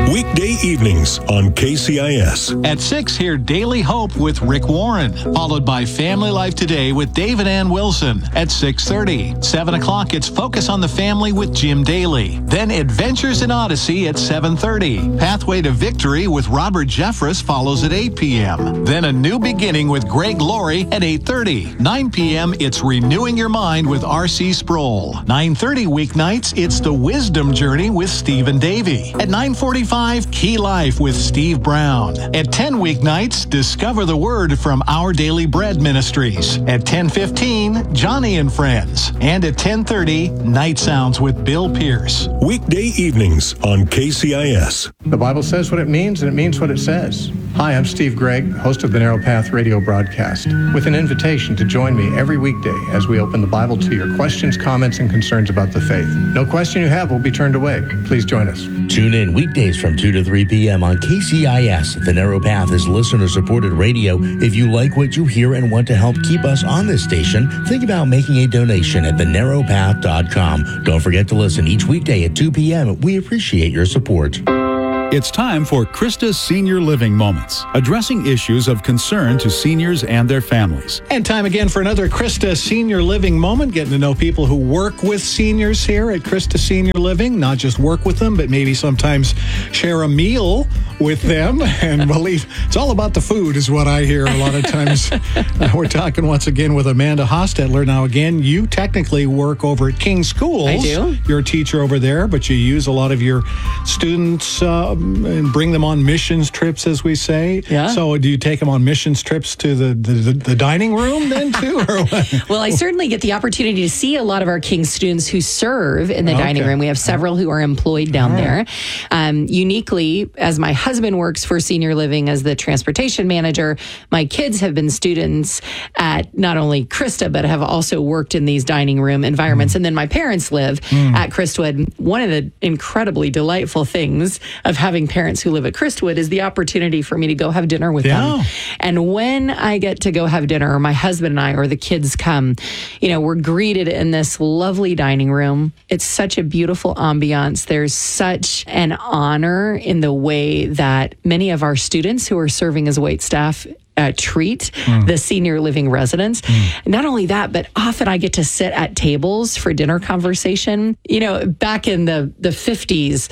Weekday evenings on KCIS. At 6, hear Daily Hope with Rick Warren, followed by Family Life Today with David Ann Wilson at 6:30. 7 o'clock, it's Focus on the Family with Jim Daly. Then Adventures in Odyssey at 7:30. Pathway to Victory with Robert Jeffress follows at 8 p.m. Then A New Beginning with Greg Laurie at 8:30. 9 p.m., it's Renewing Your Mind with R.C. Sproul. 9:30 weeknights, it's The Wisdom Journey with Stephen Davey. At 9:45, Key Life with Steve Brown. At 10 weeknights, Discover the Word from Our Daily Bread Ministries. At 10:15, Johnny and Friends. And at 10:30, Night Sounds with Bill Pierce. Weekday evenings on KCIS. The Bible says what it means, and it means what it says. Hi, I'm Steve Gregg, host of the Narrow Path radio broadcast, with an invitation to join me every weekday as we open the Bible to your questions, comments, and concerns about the faith. No question you have will be turned away. Please join us. Tune in weekdays from 2 to 3 p.m. on KCIS. The Narrow Path is listener-supported radio. If you like what you hear and want to help keep us on this station, think about making a donation at thenarrowpath.com. Don't forget to listen each weekday at 2 p.m. We appreciate your support. It's time for Krista's Senior Living Moments, addressing issues of concern to seniors and their families. And time again for another Krista Senior Living Moment, getting to know people who work with seniors here at Krista Senior Living, not just work with them, but maybe sometimes share a meal with them. And believe it's all about the food is what I hear a lot of times. We're talking once again with Amanda Hostetler. Now, again, you technically work over at King Schools. I do. You're a teacher over there, but you use a lot of your students and bring them on missions trips, as we say. Yeah. So do you take them on missions trips to the dining room then too? Or what? Well, I certainly get the opportunity to see a lot of our King students who serve in the dining room. We have several who are employed down there. Uniquely, as my husband works for Senior Living as the transportation manager, my kids have been students at not only Krista, but have also worked in these dining room environments. And then my parents live at Crestwood. One of the incredibly delightful things of having parents who live at Crestwood is the opportunity for me to go have dinner with them. And when I get to go have dinner, or my husband and I or the kids come, we're greeted in this lovely dining room. It's such a beautiful ambiance. There's such an honor in the way that many of our students who are serving as wait staff treat the senior living residents. Not only that, but often I get to sit at tables for dinner conversation. Back in the 50s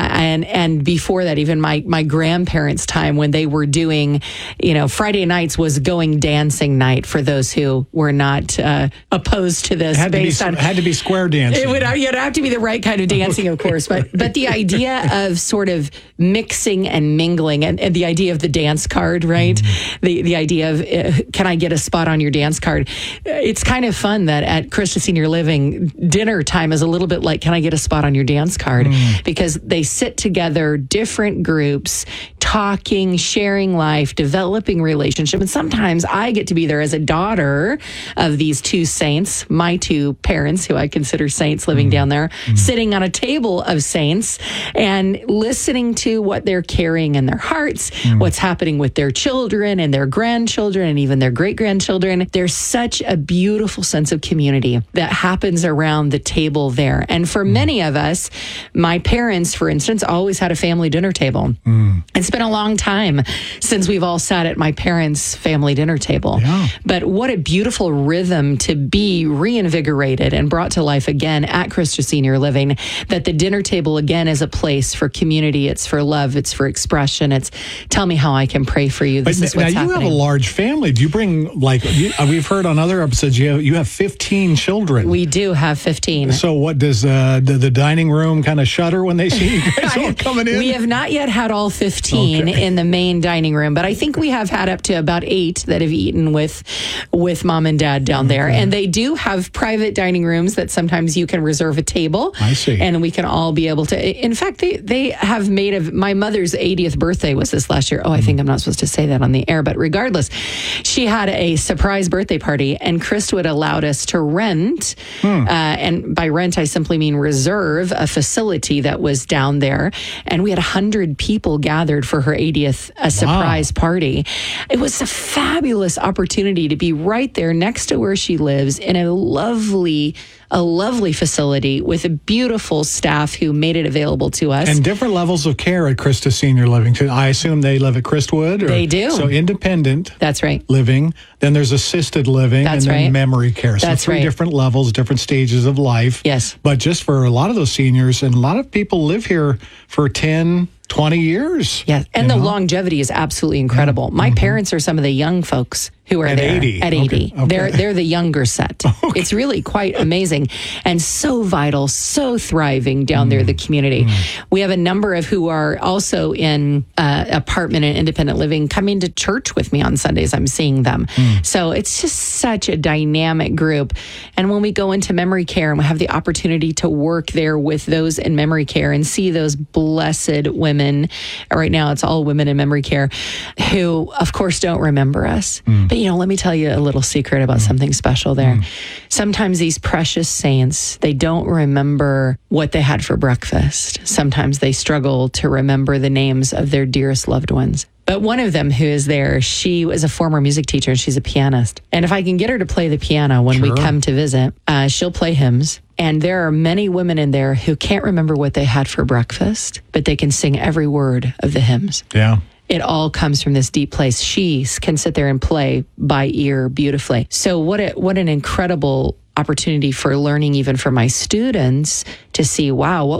and before that, even my grandparents' time when they were doing, Friday nights was going dancing night for those who were not opposed to this. Had to be square dancing. You'd have to be the right kind of dancing, of course. But the idea of sort of mixing and mingling and the idea of the dance card, right? The idea of, can I get a spot on your dance card? It's kind of fun that at Krista Senior Living, dinner time is a little bit like, can I get a spot on your dance card? Because they sit together, different groups, talking, sharing life, developing relationship. And sometimes I get to be there as a daughter of these two saints, my two parents, who I consider saints living down there, sitting on a table of saints and listening to what they're carrying in their hearts, what's happening with their children and their grandchildren and even their great-grandchildren. There's such a beautiful sense of community that happens around the table there. And for many of us, my parents, for instance, always had a family dinner table. It's been a long time since we've all sat at my parents' family dinner table. But what a beautiful rhythm to be reinvigorated and brought to life again at Krista Senior Living, that the dinner table again is a place for community. It's for love. It's for expression. It's tell me how I can pray for you. This is what's happening. You have a large family. Do you bring, we've heard on other episodes, you have 15 children. We do have 15. So what does the dining room kind of shudder when they see you guys all coming in? We have not yet had all 15 in the main dining room, but I think we have had up to about 8 that have eaten with mom and dad down there. And they do have private dining rooms that sometimes you can reserve a table. I see. And we can all be able to. In fact, they have made my mother's 80th birthday was this last year. I think I'm not supposed to say that on the air, but regardless, she had a surprise birthday party, and Crestwood allowed us to rent, and by rent, I simply mean reserve a facility that was down there, and we had 100 people gathered for for her 80th surprise party. It was a fabulous opportunity to be right there next to where she lives in a lovely facility with a beautiful staff who made it available to us. And different levels of care at Christa Senior Living, too. I assume they live at Christwood? Or, they do. So independent. That's right. Living. Then there's assisted living. That's and then right. memory care. So That's three right. different levels, different stages of life. Yes. But just for a lot of those seniors, and a lot of people live here for 10, 20 years. Yeah. And the longevity is absolutely incredible. My parents are some of the young folks who are At there 80. at 80. Okay. They're the younger set. It's really quite amazing and so vital, so thriving down there in the community. We have a number of who are also in apartment and independent living coming to church with me on Sundays. I'm seeing them. So it's just such a dynamic group. And when we go into memory care and we have the opportunity to work there with those in memory care and see those blessed women, right now it's all women in memory care, who of course don't remember us. But, let me tell you a little secret about something special there. Sometimes these precious saints, they don't remember what they had for breakfast. Sometimes they struggle to remember the names of their dearest loved ones. But one of them who is there, she was a former music teacher and she's a pianist. And if I can get her to play the piano when we come to visit, she'll play hymns. And there are many women in there who can't remember what they had for breakfast, but they can sing every word of the hymns. Yeah. It all comes from this deep place. She can sit there and play by ear beautifully. So what an incredible opportunity for learning, even for my students, to see, wow, what